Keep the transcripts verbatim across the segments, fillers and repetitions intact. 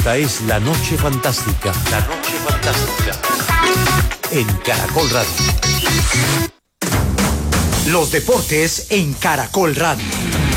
Esta es La Noche Fantástica. La Noche Fantástica. En Caracol Radio. Los deportes en Caracol Radio.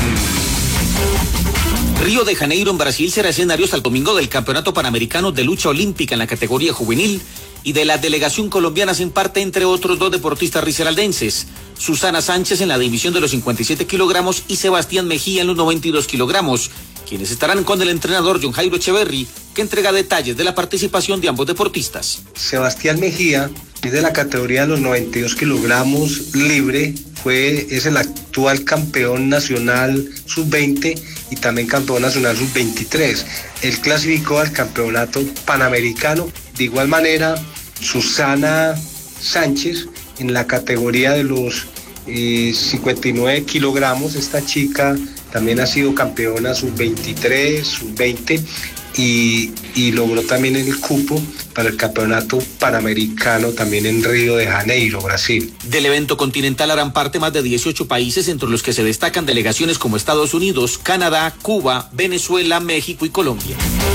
Río de Janeiro en Brasil será escenario hasta el domingo del Campeonato Panamericano de Lucha Olímpica en la categoría juvenil y de la delegación colombiana hacen parte, entre otros, dos deportistas risaraldenses: Susana Sánchez en la división de los cincuenta y siete kilogramos y Sebastián Mejía en los noventa y dos kilogramos, quienes estarán con el entrenador John Jairo Echeverry, que entrega detalles de la participación de ambos deportistas. Sebastián Mejía es de la categoría de los noventa y dos kilogramos libre, fue, es el actual campeón nacional sub veinte y también campeón nacional sub veintitrés. Él clasificó al campeonato panamericano. De igual manera, Susana Sánchez en la categoría de los eh, cincuenta y nueve kilogramos, esta chica también ha sido campeona sub veintitrés, sub veinte y, y logró también el cupo para el campeonato panamericano también en Río de Janeiro, Brasil. Del evento continental harán parte más de dieciocho países, entre los que se destacan delegaciones como Estados Unidos, Canadá, Cuba, Venezuela, México y Colombia.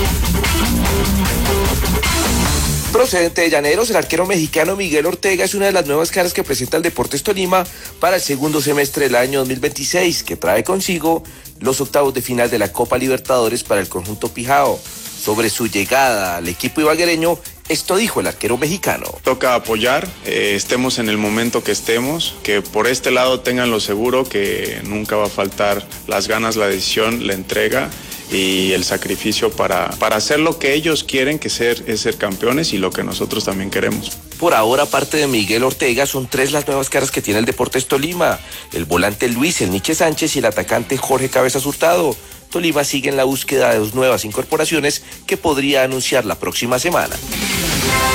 Procedente de Llaneros, el arquero mexicano Miguel Ortega es una de las nuevas caras que presenta el Deportes Tolima para el segundo semestre del año dos mil veintiséis, que trae consigo los octavos de final de la Copa Libertadores para el conjunto Pijao. Sobre su llegada al equipo ibaguereño, esto dijo el arquero mexicano. Toca apoyar, eh, estemos en el momento que estemos, que por este lado tengan lo seguro que nunca va a faltar las ganas, la decisión, la entrega y el sacrificio para, para hacer lo que ellos quieren, que ser, es ser campeones, y lo que nosotros también queremos. Por ahora, aparte de Miguel Ortega, son tres las nuevas caras que tiene el Deportes Tolima: el volante Luis El Niche Sánchez y el atacante Jorge Cabezas Hurtado. Tolima sigue en la búsqueda de dos nuevas incorporaciones que podría anunciar la próxima semana.